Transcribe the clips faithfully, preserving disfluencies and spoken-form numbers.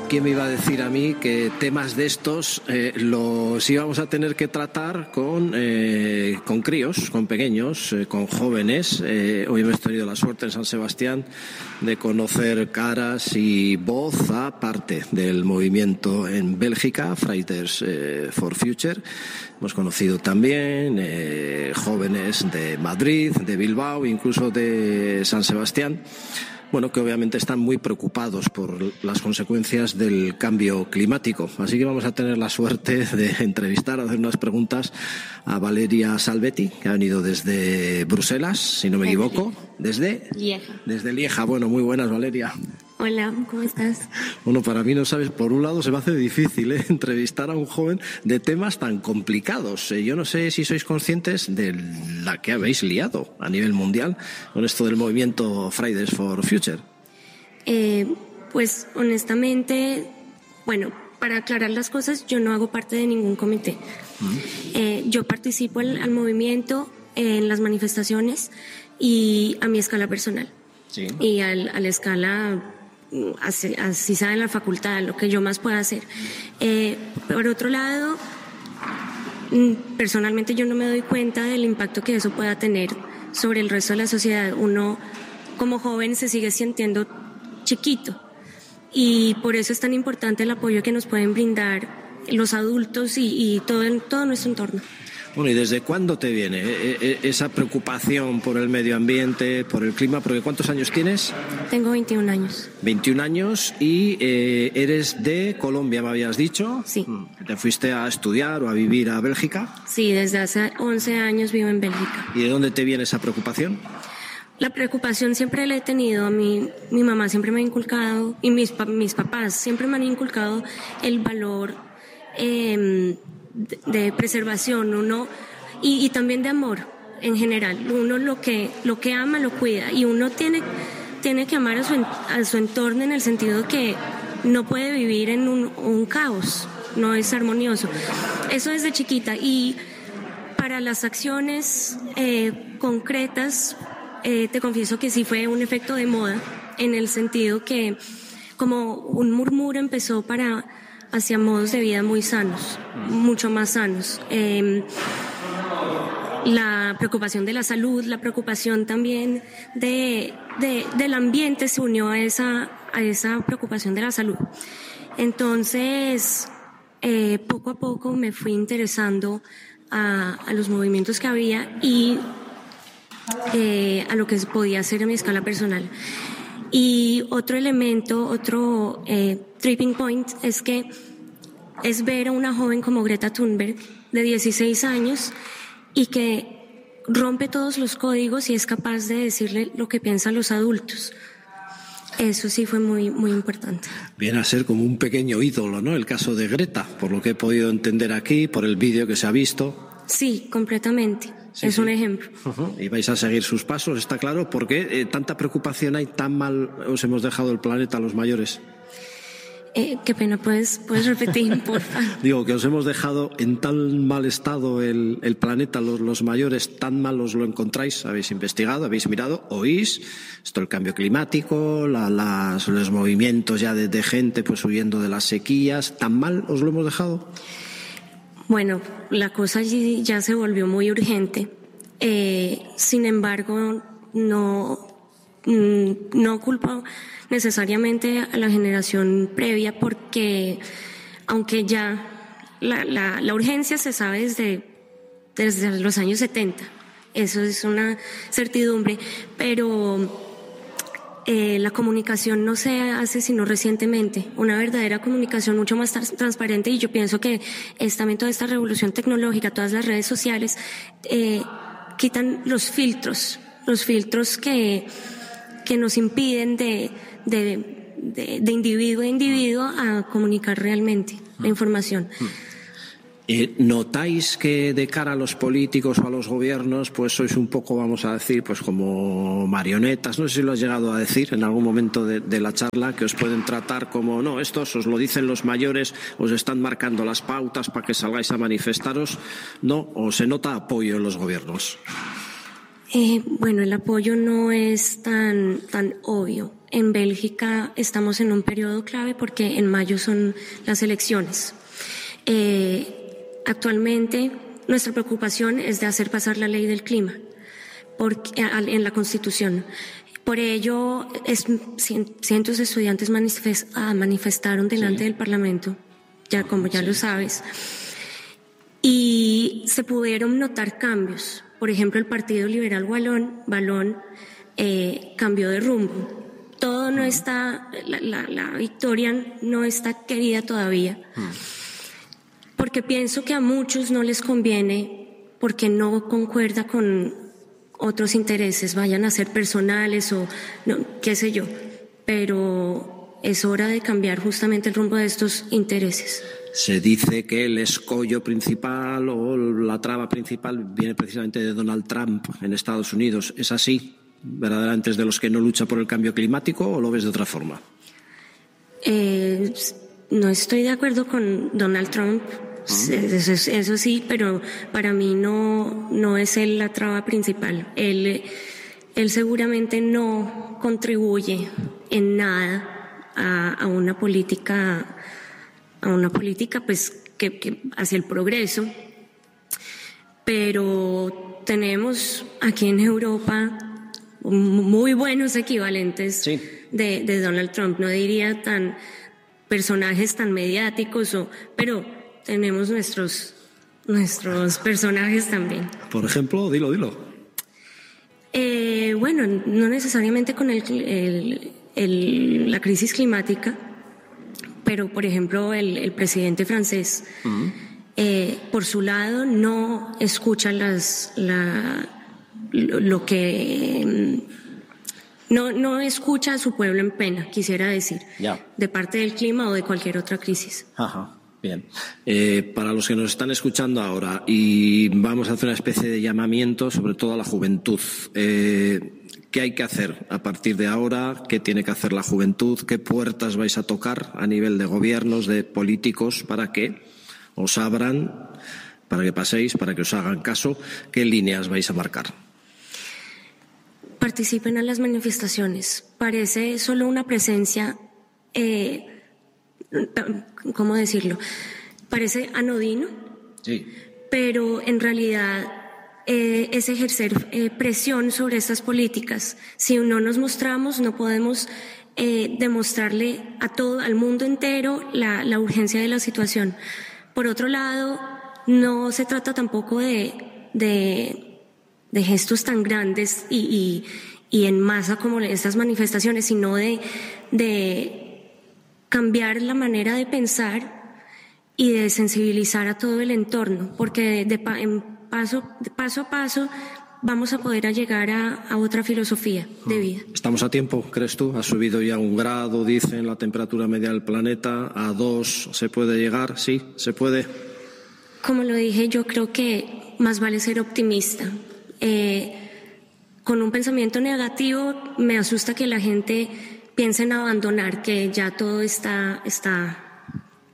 ¿Quién me iba a decir a mí que temas de estos eh, los íbamos a tener que tratar con, eh, con críos, con pequeños, eh, con jóvenes? Eh, hoy hemos tenido la suerte en San Sebastián de conocer caras y voz a parte del movimiento en Bélgica, Fridays eh, for Future. Hemos conocido también eh, jóvenes de Madrid, de Bilbao, incluso de San Sebastián. Bueno, que obviamente están muy preocupados por las consecuencias del cambio climático. Así que vamos a tener la suerte de entrevistar, hacer unas preguntas a Valeria Salvetti, que ha venido desde Bruselas, si no me equivoco. ¿Desde? Lieja. Desde Lieja. Bueno, muy buenas, Valeria. Hola, ¿cómo estás? Bueno, para mí, no sabes, por un lado se me hace difícil ¿eh? entrevistar a un joven de temas tan complicados. Eh, yo no sé si sois conscientes de la que habéis liado a nivel mundial con esto del movimiento Fridays for Future. Eh, pues honestamente, bueno, para aclarar las cosas, yo no hago parte de ningún comité. Uh-huh. Eh, yo participo al, al movimiento eh, en las manifestaciones y a mi escala personal. Sí. Y al, a la escala... Así, así sabe la facultad, lo que yo más pueda hacer. Eh, por otro lado, personalmente yo no me doy cuenta del impacto que eso pueda tener sobre el resto de la sociedad. Uno, como joven, se sigue sintiendo chiquito y por eso es tan importante el apoyo que nos pueden brindar los adultos y, y todo, todo nuestro entorno. Bueno, ¿y desde cuándo te viene esa preocupación por el medio ambiente, por el clima? Porque ¿cuántos años tienes? Tengo veintiún años. veintiún años y eh, eres de Colombia, me habías dicho. Sí. ¿Te fuiste a estudiar o a vivir a Bélgica? Sí, desde hace once años vivo en Bélgica. ¿Y de dónde te viene esa preocupación? La preocupación siempre la he tenido. A mí, mi mamá siempre me ha inculcado, y mis, mis papás siempre me han inculcado el valor eh, de, de preservación, uno y, y también de amor en general. Uno lo que lo que ama lo cuida y uno tiene tiene que amar a su a su entorno en el sentido que no puede vivir en un, un caos, no es armonioso. Eso desde chiquita. Y para las acciones eh, concretas, eh, te confieso que sí fue un efecto de moda, en el sentido que como un murmuro empezó para hacia modos de vida muy sanos, mucho más sanos. Eh, la preocupación de la salud, la preocupación también de, de, del ambiente se unió a esa, a esa preocupación de la salud. Entonces, eh, poco a poco me fui interesando a, a los movimientos que había y eh, a lo que podía hacer en mi escala personal. Y otro elemento, otro eh, tripping point es que es ver a una joven como Greta Thunberg de dieciséis años y que rompe todos los códigos y es capaz de decirle lo que piensan los adultos. Eso sí fue muy, muy importante. Viene a ser como un pequeño ídolo, ¿no? El caso de Greta, por lo que he podido entender aquí, por el vídeo que se ha visto. Sí, completamente. Sí, es sí. un ejemplo. Uh-huh. Y vais a seguir sus pasos, está claro. ¿Por qué eh, tanta preocupación hay? ¿Tan mal os hemos dejado el planeta a los mayores? Eh, qué pena, ¿puedes, puedes repetir, por favor? Digo, que os hemos dejado en tan mal estado el, el planeta, los, los mayores, tan mal os lo encontráis. ¿Habéis investigado, habéis mirado, oís esto, el cambio climático, la, las, los movimientos ya de, de gente pues huyendo de las sequías? ¿Tan mal os lo hemos dejado? Bueno, la cosa allí ya se volvió muy urgente. Eh, sin embargo, no, no culpo necesariamente a la generación previa porque, aunque ya la, la, la urgencia se sabe desde, desde los años setenta, eso es una certidumbre, pero Eh, la comunicación no se hace sino recientemente, una verdadera comunicación mucho más tra- transparente y yo pienso que es también toda esta revolución tecnológica, todas las redes sociales eh, quitan los filtros, los filtros que, que nos impiden de, de, de, de individuo a individuo a comunicar realmente la información. Eh, ¿Notáis que de cara a los políticos o a los gobiernos pues sois un poco, vamos a decir, pues como marionetas? No sé si lo has llegado a decir en algún momento de, de la charla, que os pueden tratar como, no, estos os lo dicen los mayores, os están marcando las pautas para que salgáis a manifestaros, ¿no? ¿O se nota apoyo en los gobiernos? Eh, bueno, el apoyo no es tan, tan obvio. En Bélgica estamos en un periodo clave porque en mayo son las elecciones. Eh, actualmente nuestra preocupación es de hacer pasar la ley del clima porque, en la Constitución. Por ello, es, cientos de estudiantes manifest, ah, manifestaron delante sí. del Parlamento, ya como ya sí. lo sabes, y se pudieron notar cambios. Por ejemplo, el Partido Liberal Wallón, Wallón eh, cambió de rumbo. Todo no está, la, la, la victoria no está querida todavía, porque pienso que a muchos no les conviene, porque no concuerda con otros intereses, vayan a ser personales o no, qué sé yo, pero es hora de cambiar justamente el rumbo de estos intereses. Se dice que el escollo principal o la traba principal viene precisamente de Donald Trump en Estados Unidos. ¿Es así? ¿Verdaderamente es de los que no lucha por el cambio climático o lo ves de otra forma? Eh, no estoy de acuerdo con Donald Trump, uh-huh. eso, eso sí, pero para mí no, no es él la traba principal. Él, él seguramente no contribuye en nada a, a una política, a una política pues que, que hacia el progreso, pero tenemos aquí en Europa muy buenos equivalentes sí. de, de Donald Trump, no diría tan personajes tan mediáticos, o, pero tenemos nuestros, nuestros personajes también. Por ejemplo, dilo, dilo. Eh, bueno, no necesariamente con el, el, el, la crisis climática, pero por ejemplo el, el presidente francés, uh-huh. eh, por su lado, no escucha las... La, lo que no, no escucha a su pueblo en pena, quisiera decir, yeah. de parte del clima o de cualquier otra crisis. Ajá, bien. Eh, para los que nos están escuchando ahora, y vamos a hacer una especie de llamamiento sobre todo a la juventud. Eh, ¿Qué hay que hacer a partir de ahora? ¿Qué tiene que hacer la juventud? ¿Qué puertas vais a tocar a nivel de gobiernos, de políticos, para que os abran, para que paséis, para que os hagan caso? ¿Qué líneas vais a marcar? Participen en las manifestaciones. Parece solo una presencia, eh, ¿cómo decirlo? Parece anodino, sí. pero en realidad eh, es ejercer eh, presión sobre estas políticas. Si no nos mostramos, no podemos eh, demostrarle a todo, al mundo entero, la, la urgencia de la situación. Por otro lado, no se trata tampoco de... de de gestos tan grandes y, y, y en masa como estas manifestaciones, sino de, de cambiar la manera de pensar y de sensibilizar a todo el entorno, porque de, de, en paso, de paso a paso vamos a poder llegar a, a otra filosofía de vida. ¿Estamos a tiempo, crees tú? Ha subido ya un grado, dicen, la temperatura media del planeta, a dos, ¿se puede llegar? Sí, se puede. Como lo dije, yo creo que más vale ser optimista. Eh, con un pensamiento negativo me asusta que la gente piense en abandonar, que ya todo está, está,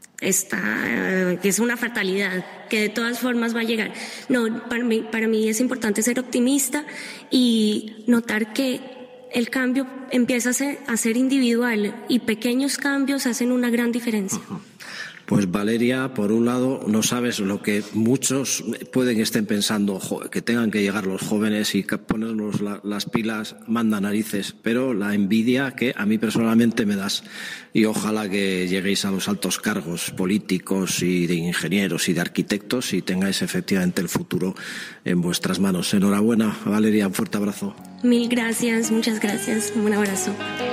está, que es una fatalidad, que de todas formas va a llegar. No, para mí, para mí es importante ser optimista y notar que el cambio empieza a ser, a ser individual y pequeños cambios hacen una gran diferencia. Uh-huh. Pues Valeria, por un lado, no sabes lo que muchos pueden estén pensando, que tengan que llegar los jóvenes y ponernos la, las pilas, manda narices, pero la envidia que a mí personalmente me das. Y ojalá que lleguéis a los altos cargos políticos y de ingenieros y de arquitectos y tengáis efectivamente el futuro en vuestras manos. Enhorabuena, Valeria, un fuerte abrazo. Mil gracias, muchas gracias, un abrazo.